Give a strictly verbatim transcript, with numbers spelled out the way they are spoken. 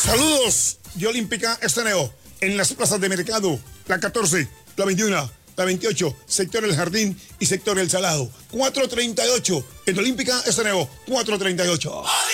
Saludos de Olímpica Estéreo en las plazas de mercado, la catorce, la veintiuno, la veintiocho, sector El Jardín y sector El Salado. cuatrocientos treinta y ocho en Olímpica Estéreo, cuatrocientos treinta y ocho.